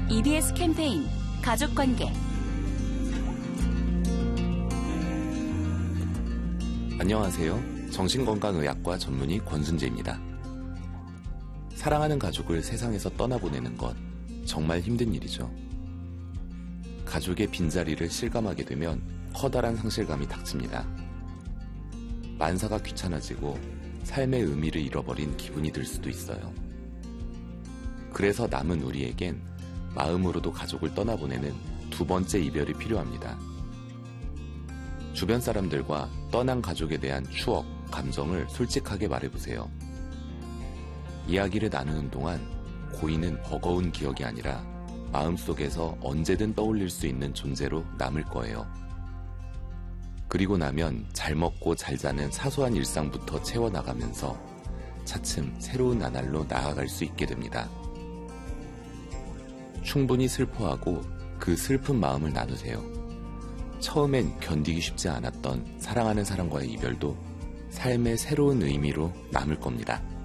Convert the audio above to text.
EBS 캠페인 가족관계. 안녕하세요. 정신건강의학과 전문의 권순재입니다. 사랑하는 가족을 세상에서 떠나보내는 것 정말 힘든 일이죠. 가족의 빈자리를 실감하게 되면 커다란 상실감이 닥칩니다. 만사가 귀찮아지고 삶의 의미를 잃어버린 기분이 들 수도 있어요. 그래서 남은 우리에겐 마음으로도 가족을 떠나보내는 두 번째 이별이 필요합니다. 주변 사람들과 떠난 가족에 대한 추억, 감정을 솔직하게 말해보세요. 이야기를 나누는 동안 고이는 버거운 기억이 아니라 마음속에서 언제든 떠올릴 수 있는 존재로 남을 거예요. 그리고 나면 잘 먹고 잘 자는 사소한 일상부터 채워나가면서 차츰 새로운 나날로 나아갈 수 있게 됩니다. 충분히 슬퍼하고 그 슬픈 마음을 나누세요. 처음엔 견디기 쉽지 않았던 사랑하는 사람과의 이별도 삶의 새로운 의미로 남을 겁니다.